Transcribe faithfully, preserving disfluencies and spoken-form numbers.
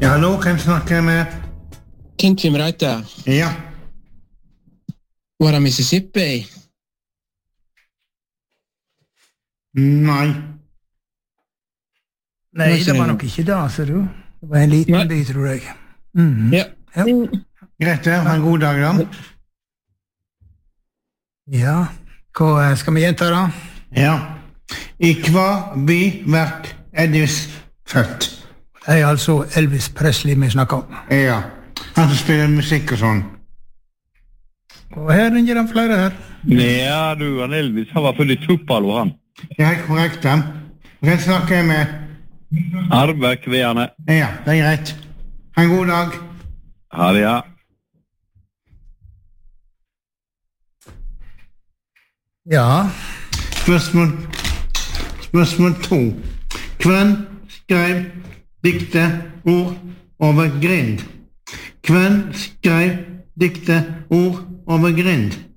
Ja, hallo, hvem snakker jeg med? Kent-Fim Reite. Ja. Var det Mississippi? Nei. Nei, det var nok ikke det, ser du. Det var en liten Nei. by, tror jeg. Mhm. Ja. Ja. Greit det, ha en god dag da. Ja, hva skal vi gjenta da? Ja. I hva by vært Elvis født? Det er altså Elvis Presley vi snakker om. Ja. Han som spiller musikk og sånn. Og her ringer han flere her. Ja, du, han Elvis, han var født i Tupalo, han. Ja, korrekt da. Hvem snakker jeg med? Arve Kveane. Ja, det er greit. Ha en god dag. Ha det, ja. Ja, Spørsmål, spørsmål to. Hvem skrev dikte ord over grind? Hvem skrev dikte ord over grind?